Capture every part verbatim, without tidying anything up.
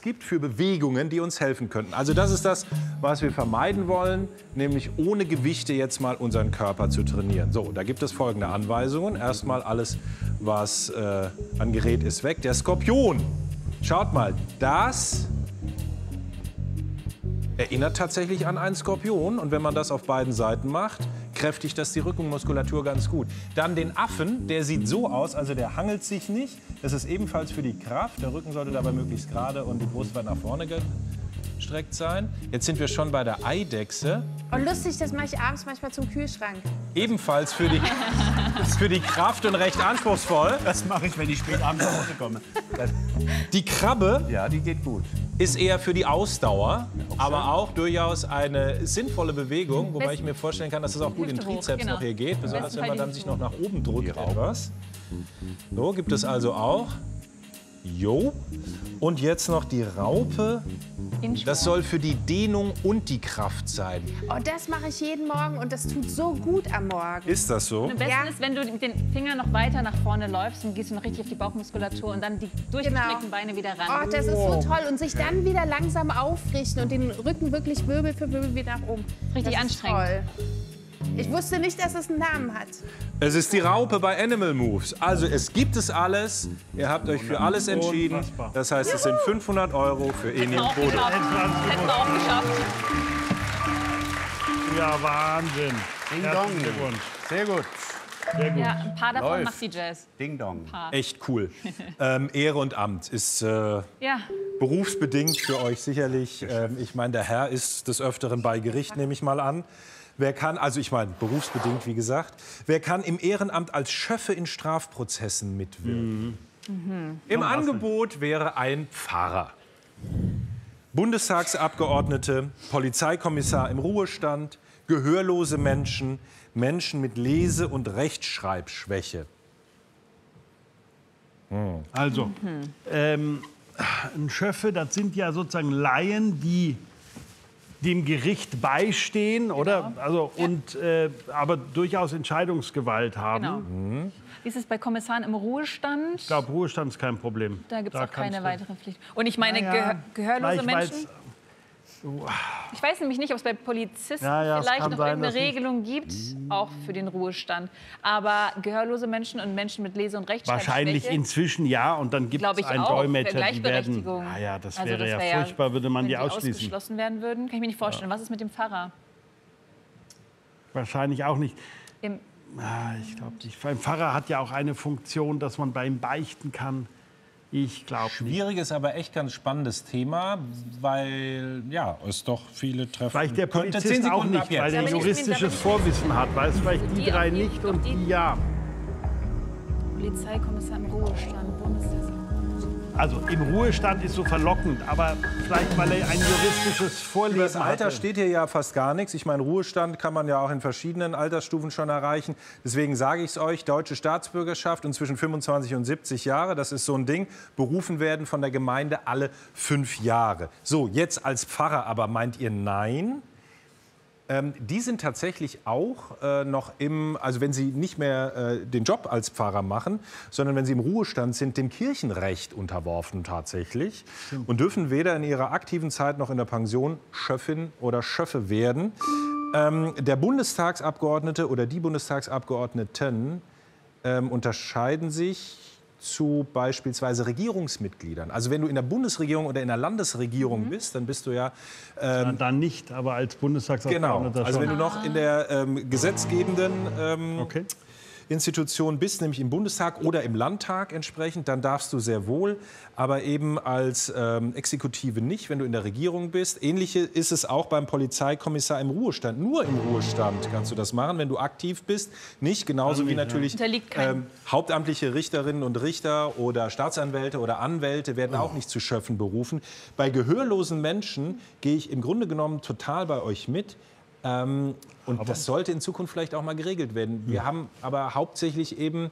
gibt für Bewegungen, die uns helfen könnten. Also das ist das, was wir vermeiden wollen, nämlich ohne Gewichte jetzt mal unseren Körper zu trainieren. So, da gibt es folgende Anweisungen. Erstmal alles, was äh, an Gerät ist, weg. Der Skorpion. Schaut mal, das erinnert tatsächlich an einen Skorpion. Und wenn man das auf beiden Seiten macht, kräftigt das die Rückenmuskulatur ganz gut. Dann den Affen, der sieht so aus, also der hangelt sich nicht. Das ist ebenfalls für die Kraft. Der Rücken sollte dabei möglichst gerade und die Brust weit nach vorne gestreckt sein. Jetzt sind wir schon bei der Eidechse. Und lustig, das mache ich abends manchmal zum Kühlschrank. Ebenfalls für die, für die Kraft und recht anspruchsvoll. Das mache ich, wenn ich spät abends nach Hause komme. Das, Die Krabbe ja, die geht gut. ist eher für die Ausdauer, aber auch durchaus eine sinnvolle Bewegung, wobei ich mir vorstellen kann, dass es auch gut im Hüfte hoch, Trizeps genau. noch hier geht, besonders besten wenn man Fall dann die sich Hüfte noch nach oben drückt Die Raupe. etwas. So gibt es also auch. Jo. Und jetzt noch die Raupe. Das soll für die Dehnung und die Kraft sein. Oh, das mache ich jeden Morgen und das tut so gut am Morgen. Ist das so? Am besten Ja. ist, wenn du mit den Fingern noch weiter nach vorne läufst, dann gehst du noch richtig auf die Bauchmuskulatur und dann die durchgestreckten Genau. Beine wieder Oh, ran. das ist so toll. Und sich dann wieder langsam aufrichten und den Rücken wirklich Wirbel für Wirbel wieder nach oben. Richtig das anstrengend. Ist toll. Ich wusste nicht, dass es einen Namen hat. Es ist die Raupe bei Animal Moves. Also es gibt es alles. Ihr habt euch für alles entschieden. Unfassbar. Das heißt, es sind fünfhundert Euro für Eni Hätten wir und auch Bodo. geschafft. Hätten wir auch geschafft. Ja, Wahnsinn. Ding Herzlichen Dong. Glückwunsch. Sehr gut. Sehr gut. Ja, ein paar davon Läuft. macht die Jazz. Ding Dong. Echt cool. Ähm, Ehre und Amt ist äh, Ja, berufsbedingt für euch sicherlich. Ähm, ich meine, der Herr ist des Öfteren bei Gericht, nehme ich mal an. Wer kann, also ich meine, berufsbedingt, wie gesagt, wer kann im Ehrenamt als Schöffe in Strafprozessen mitwirken? Mhm. Im Angebot wäre ein Pfarrer. Bundestagsabgeordnete, Polizeikommissar im Ruhestand, gehörlose Menschen, Menschen mit Lese- und Rechtschreibschwäche. Also, ähm, ein Schöffe, das sind ja sozusagen Laien, die dem Gericht beistehen, oder? Also, und, äh, aber durchaus Entscheidungsgewalt haben. genau. Wie ist es bei Kommissaren im Ruhestand? Ich glaube, Ruhestand ist kein Problem. Da gibt es Da auch keine kannst du- weitere Pflicht. Und ich meine, Naja, Gehör gehörlose vielleicht, weil's- Menschen? Ich weiß nämlich nicht, ob es bei Polizisten Ja, ja, es vielleicht kann noch sein, irgendeine dass nicht- Regelung gibt, auch für den Ruhestand. Aber gehörlose Menschen und Menschen mit Lese- und Rechtschreibschwäche... Wahrscheinlich inzwischen ja, und dann gibt Glaube es ich einen auch, Dolmetscher, für die werden. Gleichberechtigung. Ah ja, das Also wäre ja wär furchtbar, würde man wenn die ausschließen. ausgeschlossen werden würden, kann ich mir nicht vorstellen. Was ist mit dem Pfarrer? Wahrscheinlich auch nicht. Im, Ah, ich glaube nicht. Ein Pfarrer hat ja auch eine Funktion, dass man bei ihm beichten kann. Ich glaube nicht. Schwieriges, aber echt ganz spannendes Thema, weil ja, es doch viele treffen Vielleicht der könnte. Polizist Zehn auch Sekunden ab nicht, weil jetzt. er Da bin ich- juristisches da bin ich- Vorwissen hat. Weißt du, vielleicht die, Die drei auf die- nicht auf und die- die ja. Polizeikommissar im Ruhestand, Bundestag. Also im Ruhestand ist so verlockend, aber vielleicht, weil er ein juristisches Über das Vorlesen Alter hatte. steht hier ja fast gar nichts. Ich meine, Ruhestand kann man ja auch in verschiedenen Altersstufen schon erreichen. Deswegen sage ich es euch, deutsche Staatsbürgerschaft und zwischen fünfundzwanzig und siebzig Jahre, das ist so ein Ding, berufen werden von der Gemeinde alle fünf Jahre. So, jetzt als Pfarrer aber meint ihr nein? Ähm, die sind tatsächlich auch äh, noch im, also wenn sie nicht mehr äh, den Job als Pfarrer machen, sondern wenn sie im Ruhestand sind, dem Kirchenrecht unterworfen tatsächlich und dürfen weder in ihrer aktiven Zeit noch in der Pension Schöffin oder Schöffe werden. Ähm, der Bundestagsabgeordnete oder die Bundestagsabgeordneten ähm, unterscheiden sich zu beispielsweise Regierungsmitgliedern. Also wenn du in der Bundesregierung oder in der Landesregierung bist, dann bist du ja Na, dann nicht, aber als genau. Bundestagsabgeordneter Also wenn schon. du noch in der ähm, gesetzgebenden ähm, Okay. Institution bist, nämlich im Bundestag oder im Landtag entsprechend, dann darfst du sehr wohl, aber eben als ähm, Exekutive nicht, wenn du in der Regierung bist. Ähnliche ist es auch beim Polizeikommissar im Ruhestand. Nur im Ruhestand kannst du das machen, wenn du aktiv bist, nicht. Genauso wie natürlich Unterliegt keinem. ähm, hauptamtliche Richterinnen und Richter oder Staatsanwälte oder Anwälte werden auch nicht zu Schöffen berufen. Bei gehörlosen Menschen gehe ich im Grunde genommen total bei euch mit. Ähm, und das sollte in Zukunft vielleicht auch mal geregelt werden. Wir haben aber hauptsächlich eben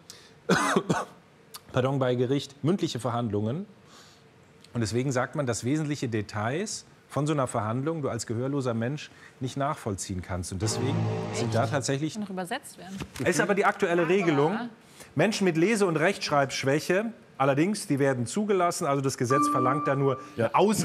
pardon, bei Gericht mündliche Verhandlungen. Und deswegen sagt man, dass wesentliche Details von so einer Verhandlung du als gehörloser Mensch nicht nachvollziehen kannst. Und deswegen sind da tatsächlich... Kann noch übersetzt werden. Ist aber die aktuelle Regelung. Menschen mit Lese- und Rechtschreibschwäche, allerdings, die werden zugelassen. Also das Gesetz verlangt da nur eine Aus